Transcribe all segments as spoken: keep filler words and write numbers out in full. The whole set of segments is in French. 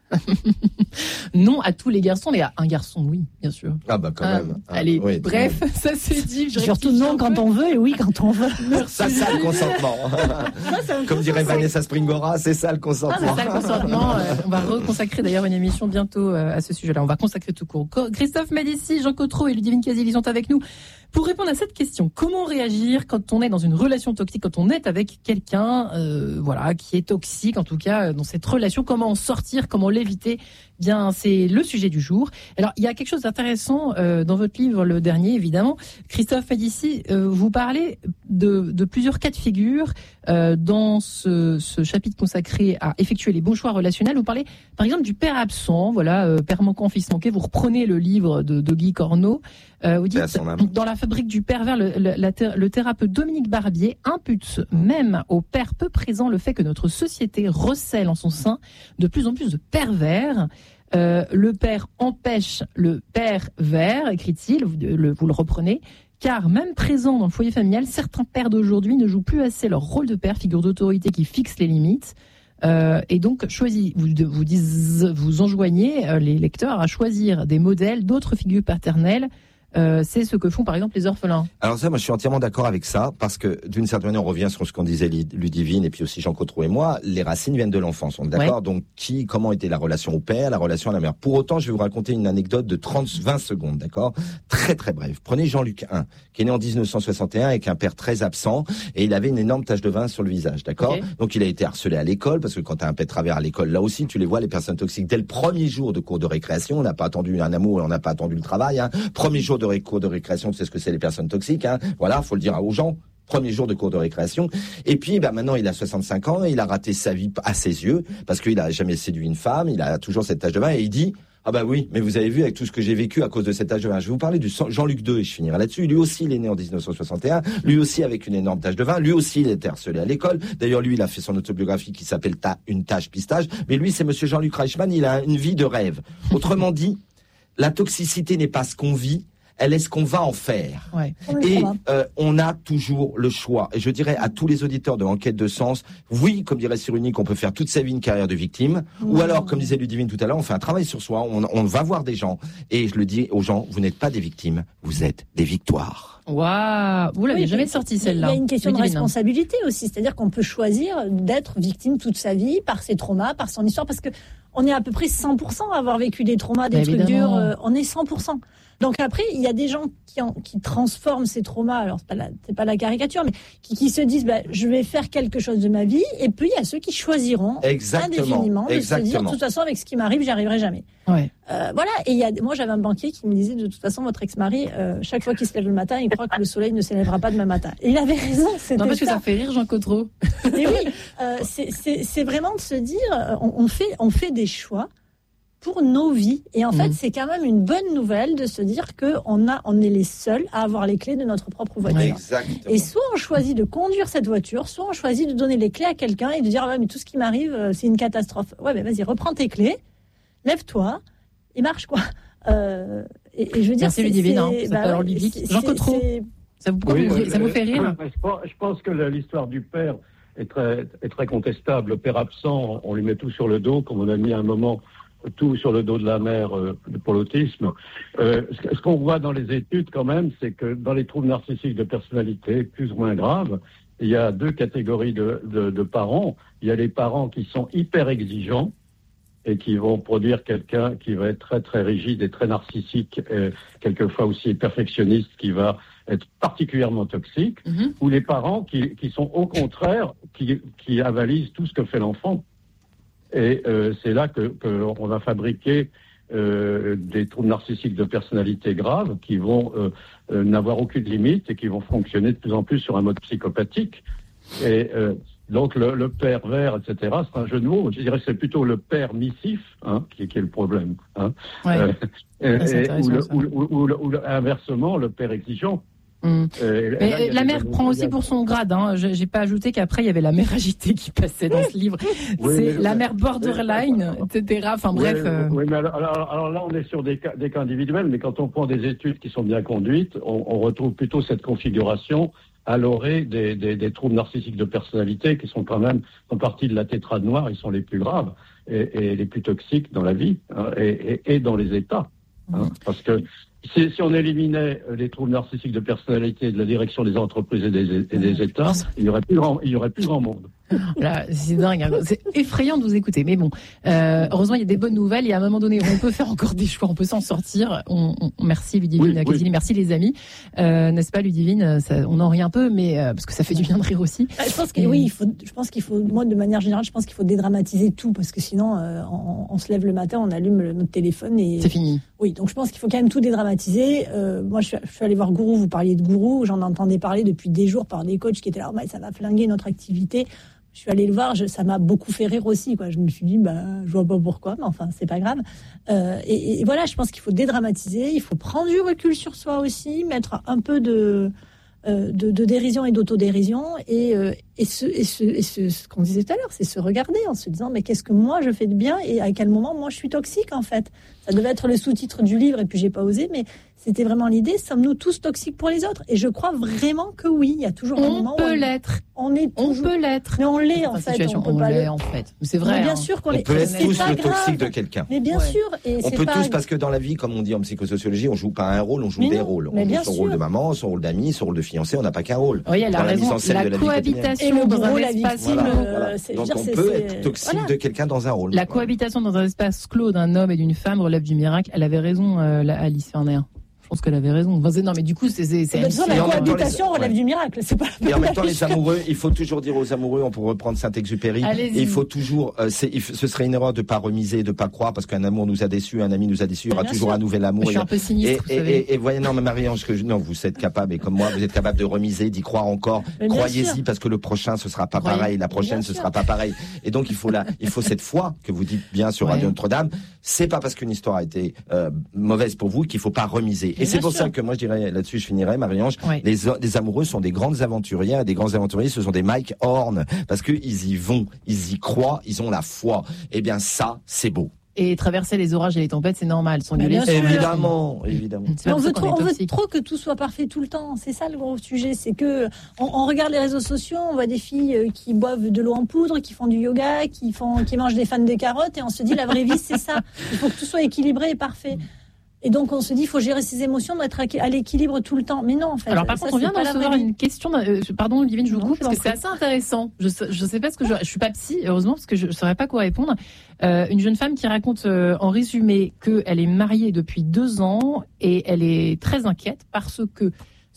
Non à tous les garçons, mais à un garçon, oui, bien sûr. Ah bah quand ah, même. Ah, allez, oui, bref, ça c'est dit. Surtout non quand on veut et oui quand on veut. Ça, ça le consentement. Ça, ça Comme dirait Vanessa Springora, c'est ça le consentement. Ah, c'est ça le consentement. euh, on va reconsacrer d'ailleurs une émission bientôt euh, à ce sujet-là. On va consacrer tout court. Christophe Médicis, Jean Cotreau et Ludivine Casili sont avec nous pour répondre à cette question. Comment réagir quand on est dans une relation toxique, quand on est avec quelqu'un, euh, voilà, qui est toxique, en tout cas dans cette relation. Comment en sortir, comment l'éviter? Bien, c'est le sujet du jour. Alors, il y a quelque chose d'intéressant euh, dans votre livre, le dernier, évidemment. Christophe Médicis, euh, vous parlez de, de plusieurs cas de figure euh, dans ce, ce chapitre consacré à effectuer les bons choix relationnels. Vous parlez, par exemple, du père absent, voilà, euh, père manquant, fils manqué. Vous reprenez le livre de, de Guy Corneau. Euh, vous dites, dans la fabrique du pervers, le, le, la, le thérapeute Dominique Barbier impute même au père peu présent le fait que notre société recèle en son sein de plus en plus de pervers. Euh, le père empêche le père vert, écrit-il, vous le, vous le reprenez, car même présent dans le foyer familial, certains pères d'aujourd'hui ne jouent plus assez leur rôle de père, figure d'autorité qui fixe les limites. Euh, et donc, choisis, vous, vous, dites, vous enjoignez euh, les lecteurs à choisir des modèles d'autres figures paternelles. Euh, c'est ce que font par exemple les orphelins. Alors ça, moi je suis entièrement d'accord avec ça, parce que d'une certaine manière on revient sur ce qu'on disait Ludivine et puis aussi Jean Cotreau et moi, les racines viennent de l'enfance, on est d'accord. Ouais. Donc qui, comment était la relation au père, la relation à la mère. Pour autant, je vais vous raconter une anecdote de trente à vingt secondes, d'accord, très très brève. Prenez Jean-Luc I, qui est né en dix-neuf cent soixante et un avec un père très absent, et il avait une énorme tache de vin sur le visage, d'accord. Okay. Donc il a été harcelé à l'école, parce que quand t'as un père travers à l'école, là aussi tu les vois, les personnes toxiques, dès le premier jour de cours de récréation, on n'a pas attendu un amour, on n'a pas attendu le travail, hein. Premier jour de ré- cours de récréation, tu sais ce que c'est les personnes toxiques, hein. Voilà, faut le dire aux gens. Premier jour de cours de récréation. Et puis, bah, maintenant, il a soixante-cinq ans et il a raté sa vie à ses yeux parce qu'il a jamais séduit une femme. Il a toujours cette tache de vin et il dit, ah bah oui, mais vous avez vu avec tout ce que j'ai vécu à cause de cette tache de vin. Je vais vous parler du Jean-Luc deux et je finirai là-dessus. Lui aussi, il est né en dix-neuf cent soixante et un. Lui aussi avec une énorme tache de vin. Lui aussi, il était harcelé à l'école. D'ailleurs, lui, il a fait son autobiographie qui s'appelle Ta- Une tache pistache. Mais lui, c'est monsieur Jean-Luc Reichmann. Il a une vie de rêve. Autrement dit, la toxicité n'est pas ce qu'on vit. Elle est ce qu'on va en faire. Ouais. Et euh, on a toujours le choix. Et je dirais à tous les auditeurs de Enquête de Sens, oui, comme dirait Cyrulnik, on peut faire toute sa vie une carrière de victime. Mmh. Ou alors, comme disait Ludivine tout à l'heure, on fait un travail sur soi, on, on va voir des gens. Et je le dis aux gens, vous n'êtes pas des victimes, vous êtes des victoires. Waouh, vous l'avez oui, jamais sorti celle-là. Il y a une question Ludivine. de responsabilité aussi, c'est-à-dire qu'on peut choisir d'être victime toute sa vie par ses traumas, par son histoire, parce que on est à peu près cent pour cent à avoir vécu des traumas, des bah, trucs évidemment. durs. Euh, on est cent pour cent. Donc après, il y a des gens qui, en, qui transforment ces traumas. Alors c'est pas la, c'est pas la caricature, mais qui, qui se disent, bah, je vais faire quelque chose de ma vie. Et puis il y a ceux qui choisiront Exactement. indéfiniment de Exactement. se dire, de toute façon, avec ce qui m'arrive, j'y arriverai jamais. Ouais. Euh, voilà. Et il y a, moi, j'avais un banquier qui me disait, de toute façon, votre ex-mari, euh, chaque fois qu'il se lève le matin, il croit que le soleil ne s'élèvera pas demain matin. Et il avait raison. C'était non parce ça. que ça fait rire Jean Cotreau. Mais oui, euh, c'est, c'est, c'est vraiment de se dire, on, on fait, on fait des choix pour nos vies. Et en mmh. fait, c'est quand même une bonne nouvelle de se dire qu'on a, on est les seuls à avoir les clés de notre propre voiture. Exactement. Et soit on choisit de conduire cette voiture, soit on choisit de donner les clés à quelqu'un et de dire, ah ouais, mais tout ce qui m'arrive, c'est une catastrophe. Ouais, mais vas-y, reprends tes clés, lève-toi et marche, quoi. Euh, et, et je veux dire, merci Ludivine, hein, bah, alors biblique. Jean Cotreau, ça vous, oui, vous, ça vous fait rire? Je pense que l'histoire du père est très, est très contestable. Le père absent, on lui met tout sur le dos, comme on a mis à un moment tout sur le dos de la mère euh, pour l'autisme. Euh, ce, ce qu'on voit dans les études quand même, c'est que dans les troubles narcissiques de personnalité plus ou moins graves, il y a deux catégories de, de, de parents. Il y a les parents qui sont hyper exigeants et qui vont produire quelqu'un qui va être très très rigide et très narcissique, et quelquefois aussi perfectionniste, qui va être particulièrement toxique, mm-hmm. ou les parents qui, qui sont au contraire, qui, qui avalisent tout ce que fait l'enfant. Et euh, c'est là que, que on va fabriquer euh, des troubles narcissiques de personnalité graves qui vont euh, euh, n'avoir aucune limite et qui vont fonctionner de plus en plus sur un mode psychopathique. Et euh, donc le, le pervers, et cetera, c'est un jeu de mots. Je dirais que c'est plutôt le père missif hein, qui, qui est le problème. Hein. Ouais. Euh, et, et, ou, le, ou, ou, ou, ou inversement, le père exigeant. Mmh. Euh, Mais là, la mère prend aussi pour son grade. Hein. Je, j'ai pas ajouté qu'après il y avait la mère agitée qui passait dans ce livre. Oui, c'est mais, la mère borderline, oui, et cetera. Enfin bref. Oui, euh... oui mais alors, alors, alors là, on est sur des cas, des cas individuels. Mais quand on prend des études qui sont bien conduites, on, on retrouve plutôt cette configuration à l'orée des, des, des troubles narcissiques de personnalité qui sont quand même en partie de la tétrade noire. Ils sont les plus graves. et, et les plus toxiques dans la vie hein, et, et, et dans les États. Hein, parce que si, si on éliminait les troubles narcissiques de personnalité de la direction des entreprises et des, et des États, il y aurait plus grand, il y aurait plus grand monde. Là, c'est dingue, hein. C'est effrayant de vous écouter. Mais bon, euh, heureusement, il y a des bonnes nouvelles. Et à un moment donné, on peut faire encore des choix, on peut s'en sortir. On, on, merci Ludivine, oui, oui. Merci les amis. Euh, n'est-ce pas, Ludivine? Ça, on en rit un peu, mais euh, parce que ça fait du bien de rire aussi. Je pense que et... oui, il faut. Je pense qu'il faut. Moi, de manière générale, je pense qu'il faut dédramatiser tout, parce que sinon, euh, on, on se lève le matin, on allume le, notre téléphone et c'est fini. Oui, donc je pense qu'il faut quand même tout dédramatiser. Euh, moi, je suis, je suis allée voir Gourou. Vous parliez de Gourou. J'en entendais parler depuis des jours par des coachs qui étaient là. Oh, ça va flinguer notre activité. Je suis allée le voir, je, ça m'a beaucoup fait rire aussi, quoi. Je me suis dit, bah, je vois pas pourquoi, mais enfin, c'est pas grave. Euh, et, et voilà, je pense qu'il faut dédramatiser, il faut prendre du recul sur soi aussi, mettre un peu de, euh, de, de dérision et d'autodérision, et, euh, et, ce, et, ce, et ce, ce qu'on disait tout à l'heure, c'est se regarder en se disant, mais qu'est-ce que moi je fais de bien et à quel moment moi je suis toxique, en fait. Ça devait être le sous-titre du livre, et puis j'ai pas osé, mais c'était vraiment l'idée, sommes-nous tous toxiques pour les autres? Et je crois vraiment que oui, il y a toujours on un moment où peut l'être. On est toujours... On peut l'être. Mais on l'est, en fait. On, on l'est, en fait. C'est vrai. Mais bien hein. sûr qu'on on est. peut être tous le grave. toxique de quelqu'un. Mais bien ouais. sûr. Et on c'est peut pas... tous, parce que dans la vie, comme on dit en psychosociologie, on joue pas un rôle, on joue mais des non, rôles. Mais on bien joue son sûr. rôle de maman, son rôle d'ami, son rôle de fiancé, on n'a pas qu'un rôle. Oui, elle a dans raison. La, la, la cohabitation et le dans un la espace. Victime, voilà, euh, voilà. c'est, Donc dire, on c'est, peut c'est... être toxique voilà. de quelqu'un dans un rôle. La voilà. cohabitation dans un espace clos d'un homme et d'une femme relève du miracle. Elle avait raison, euh, la Alice Ferner. Je pense qu'elle avait raison. Enfin, c'est, non, mais du coup, c'est, c'est, c'est de toute façon, la cohabitation les... relève ouais. du miracle. C'est pas et en même temps, les amoureux, il faut toujours dire aux amoureux, on pourrait reprendre Saint-Exupéry, Allez-y. il faut toujours, euh, c'est, il, ce serait une erreur de pas remiser, de pas croire, parce qu'un amour nous a déçus, un ami nous a déçus, il y aura bien toujours sûr. un nouvel amour. Je suis un peu sinistre, et, vous savez. et, et, et voyez, non, mais Marie-Ange, que je, non, vous êtes capable, et comme moi, vous êtes capable de remiser, d'y croire encore. Croyez-y, parce que le prochain, ce sera pas Croyez. pareil, la prochaine, ce sera pas pareil. Et donc, il faut la, il faut cette foi que vous dites bien sur ouais. Radio Notre-Dame. C'est pas parce qu'une histoire a été euh, mauvaise pour vous qu'il faut pas remiser. Et mais c'est pour sûr. ça que moi, je dirais, là-dessus, je finirai, Marie-Ange, ouais. les, les amoureux sont des grandes aventurières, et des grands aventuriers, ce sont des Mike Horn, parce que ils y vont, ils y croient, ils ont la foi. Eh bien, ça, c'est beau. Et traverser les orages et les tempêtes, c'est normal. S'engueuler, bien sûr. Évidemment, évidemment. Mais on veut trop, on veut trop que tout soit parfait tout le temps. C'est ça le gros sujet. C'est que on, on regarde les réseaux sociaux, on voit des filles qui boivent de l'eau en poudre, qui font du yoga, qui font, qui mangent des fans de carottes, et on se dit la vraie vie c'est ça. Il faut que tout soit équilibré et parfait. Et donc on se dit, il faut gérer ses émotions, être à l'équilibre tout le temps. Mais non, en fait. Alors par contre, on vient de recevoir une question. Euh, pardon, Ludivine, je vous coupe parce que c'est assez intéressant. Je je sais pas ce que je, je suis pas psy, heureusement, parce que je, je saurais pas quoi répondre. Euh, une jeune femme qui raconte euh, en résumé qu'elle est mariée depuis deux ans et elle est très inquiète parce que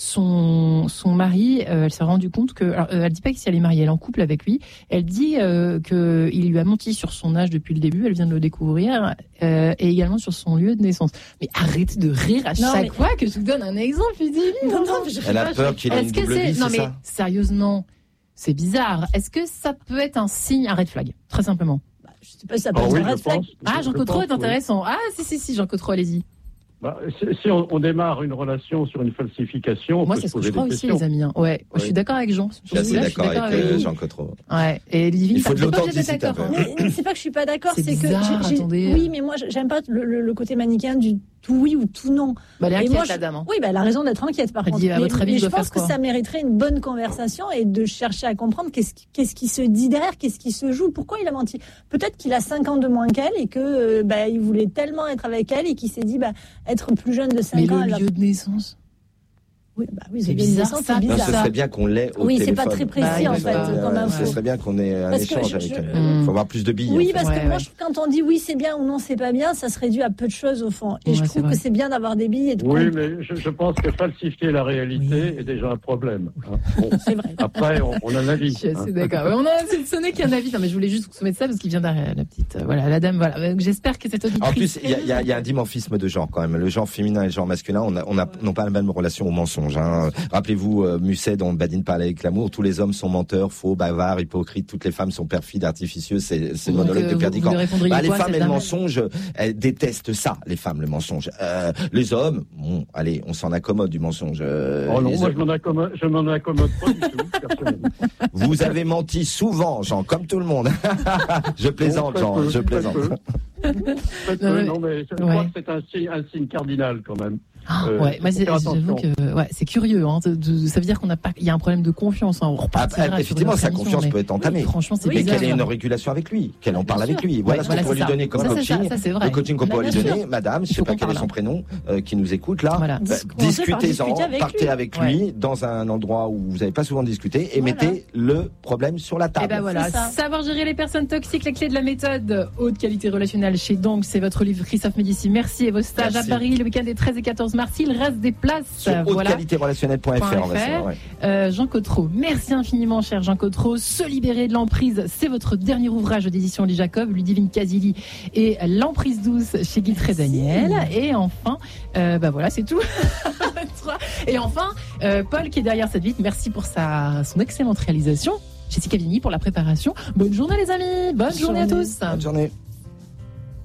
son son mari, euh, elle s'est rendue compte que, alors, euh, elle dit pas que si elle est mariée, elle est en couple avec lui. Elle dit euh, que il lui a menti sur son âge depuis le début. Elle vient de le découvrir, euh, et également sur son lieu de naissance. Mais arrête de rire à non, chaque mais... fois que je vous donne un exemple, Ludivine. Non, non, je elle a peur qu'il ait une double vie, c'est non mais ça sérieusement, c'est bizarre. Est-ce que ça peut être un signe, un red flag, très simplement? Bah, je sais pas si ça peut oh, être oui, un red flag. Ah, Jean Cotreau est intéressant. Oui. Ah, si si si, Jean Cotreau, allez-y. Bah, si on, on démarre une relation sur une falsification, on moi peut c'est se ce que je poser crois des aussi, questions. les amis. Hein. Ouais, ouais. Je suis d'accord avec Jean. Je suis assez d'accord, d'accord avec, avec Jean Cotreau. Ouais. Et Ludivine, il faut de l'authenticité. Mais c'est pas que je suis pas d'accord, c'est, c'est bizarre, que j'ai, attendez. oui, mais moi j'aime pas le, le, le côté manichéen du tout oui ou tout non. Bah, elle est inquiète, moi, je... la dame. Hein. Oui, bah, elle a raison d'être inquiète par elle contre. Dit, à mais, votre avis, mais je, je pense que ça mériterait une bonne conversation et de chercher à comprendre qu'est-ce qui, qu'est-ce qui se dit derrière, qu'est-ce qui se joue, pourquoi il a menti. Peut-être qu'il a cinq ans de moins qu'elle et que euh, bah, il voulait tellement être avec elle et qu'il s'est dit bah, être plus jeune de cinq mais ans. Mais le elle lieu de naissance. Oui, bah oui, c'est bizarre, naissance, ça. c'est bizarre. Non, ce serait bien qu'on l'ait au oui, téléphone. Oui, c'est pas très précis bah, en fait euh, comme info. Ce serait bien qu'on ait un parce échange je, avec je, elle. Il faut avoir plus de billes. Oui, en fait. parce ouais, que ouais. moi, je trouve quand on dit oui, c'est bien ou non, c'est pas bien, ça se réduit à peu de choses au fond. Et ouais, je trouve c'est que c'est bien d'avoir des billes. Et de oui, compte. mais je, je pense que falsifier la réalité oui. est déjà un problème. Hein. Bon, c'est vrai. Après, on, on a un avis. Je suis assez hein. d'accord. Ouais, on a ce n'est qu'un avis. Non, mais je voulais juste vous soumettre ça parce qu'il vient derrière la petite, euh, voilà, la dame. Voilà. J'espère que cette auditrice. En plus, il y, y, y a un dimorphisme de genre quand même. Le genre féminin et le genre masculin, on a, on a non pas la même relation au mensonge. Hein. Rappelez-vous, euh, Musset dans Badine parlait avec l'amour. Tous les hommes sont menteurs, faux, bavards, hypocrites. Toutes les femmes sont perfides, artificieuses. C'est, c'est le monologue euh, de Pierre Dican. Bah, les femmes et le mensonge, elles détestent ça. Les femmes, le mensonge. Euh, les hommes, bon, allez, on s'en accommode du mensonge. Euh, oh non, moi hommes. je m'en accommode, je m'en accommode pas du tout, personnellement. Vous avez menti souvent, Jean, comme tout le monde. Je plaisante, bon, Jean, peu, je plaisante. Peu. Peu, non, mais je ouais. crois que c'est un signe, un signe cardinal quand même. Ah, euh, ouais, moi, j'avoue que ouais, c'est curieux. Hein, de, de, ça veut dire qu'on n'a pas, il y a un problème de confiance. Hein, on repartira ah, effectivement, sa confiance peut être entamée. Oui, franchement, c'est mais bizarre. qu'elle ait une régulation avec lui, qu'elle en parle avec lui. Voilà ce qu'on pourrait lui donner comme coaching. Le coaching qu'on pourrait lui donner, madame, je ne sais pas quel est son prénom, qui nous écoute là. Discutez-en, partez avec lui dans un endroit où vous n'avez pas souvent discuté et mettez le problème sur la table. Et ben voilà, savoir gérer les personnes toxiques, les clés de la méthode haute qualité relationnelle chez Donc, c'est votre livre Christophe Médici. Merci et vos stages à Paris le week-end des treize et quatorze mars. Il reste des places. Sur voilà. haute qualité relationnelle point f r. On va savoir, ouais. euh, Jean Cotreau, merci infiniment, cher Jean Cotreau. Se libérer de l'emprise, c'est votre dernier ouvrage d'édition Lee Jacob, Ludivine Casili et l'emprise douce chez Guilfred Daniel. Et enfin, euh, bah voilà, c'est tout. Et enfin, euh, Paul qui est derrière cette vitre, merci pour sa son excellente réalisation. Jessica Vigny pour la préparation. Bonne journée les amis, bonne, bonne journée, journée à tous. Bonne journée.